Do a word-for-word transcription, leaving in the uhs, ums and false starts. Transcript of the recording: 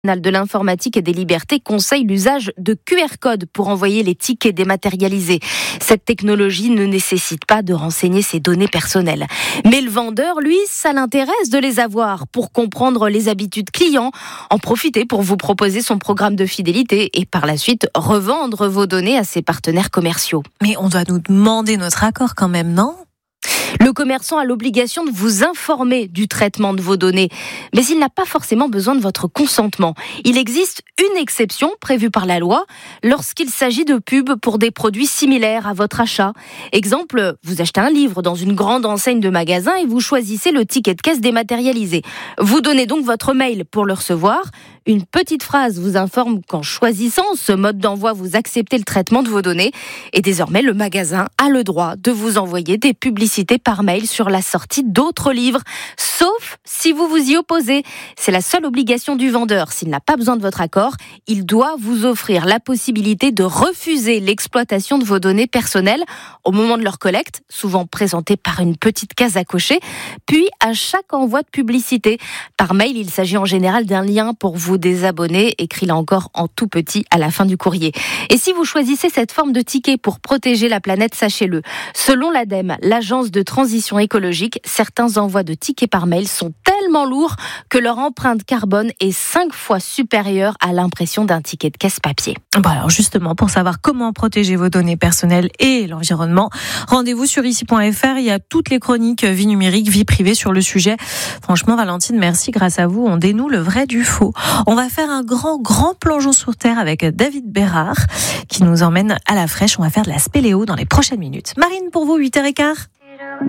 de l'informatique et des libertés conseille l'usage de Q R codes pour envoyer les tickets dématérialisés. Cette technologie ne nécessite pas de renseigner ses données personnelles. Mais le vendeur, lui, ça l'intéresse de les avoir pour comprendre les habitudes clients, en profiter pour vous proposer son programme de fidélité et par la suite revendre vos données à ses partenaires commerciaux. Mais on doit nous demander notre accord quand même, non ? Le commerçant a l'obligation de vous informer du traitement de vos données, mais il n'a pas forcément besoin de votre consentement. Il existe une exception prévue par la loi lorsqu'il s'agit de pubs pour des produits similaires à votre achat. Exemple, vous achetez un livre dans une grande enseigne de magasin et vous choisissez le ticket de caisse dématérialisé. Vous donnez donc votre mail pour le recevoir. Une petite phrase vous informe qu'en choisissant ce mode d'envoi, vous acceptez le traitement de vos données. Et désormais, le magasin a le droit de vous envoyer des publicités par mail sur la sortie d'autres livres, sauf si vous vous y opposez. C'est la seule obligation du vendeur. S'il n'a pas besoin de votre accord, il doit vous offrir la possibilité de refuser l'exploitation de vos données personnelles au moment de leur collecte, souvent présentée par une petite case à cocher, puis à chaque envoi de publicité. Par mail, il s'agit en général d'un lien pour vous désabonner, écrit là encore en tout petit à la fin du courrier. Et si vous choisissez cette forme de ticket pour protéger la planète, sachez-le, selon l'ADEME, l'agence de transition écologique, certains envois de tickets par mail sont tellement lourds que leur empreinte carbone est cinq fois supérieure à l'impression d'un ticket de caisse papier. Bon alors justement, pour savoir comment protéger vos données personnelles et l'environnement, rendez-vous sur ici point f r. Il y a toutes les chroniques vie numérique, vie privée sur le sujet. Franchement, Valentine, merci. Grâce à vous, on dénoue le vrai du faux. On va faire un grand, grand plongeon sur Terre avec David Bérard qui nous emmène à la fraîche. On va faire de la spéléo dans les prochaines minutes. Marine, pour vous, huit heures quinze.